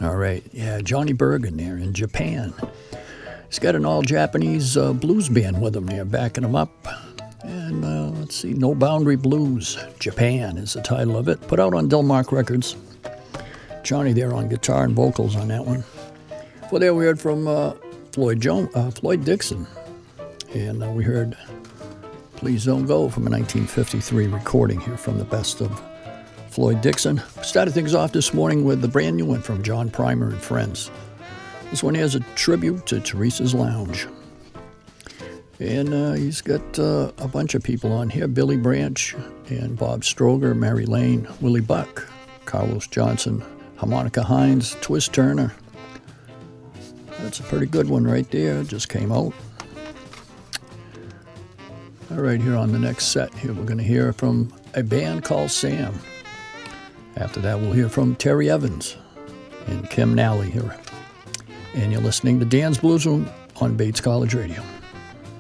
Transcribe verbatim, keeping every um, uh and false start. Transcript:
All right. Yeah, Johnny Bergen there in Japan. He's got an all-Japanese uh, blues band with him there, backing him up. And uh, let's see, No Boundary Blues, Japan is the title of it. Put out on Delmark Records. Johnny there on guitar and vocals on that one. Well, there we heard from uh, Floyd Jones, uh, Floyd Dixon. And uh, we heard Please Don't Go from a nineteen fifty-three recording here from the best of Floyd Dixon. Started things off this morning with the brand new one from John Primer and Friends. This one has a tribute to Teresa's Lounge. And uh, he's got uh, a bunch of people on here. Billy Branch and Bob Stroger, Mary Lane, Willie Buck, Carlos Johnson, Harmonica Hines, Twist Turner. That's a pretty good one right there. It just came out. All right, here on the next set, here we're going to hear from a band called Sam. After that, we'll hear from Terry Evans and Kim Nally here. And you're listening to Dan's Blues Room on Bates College Radio.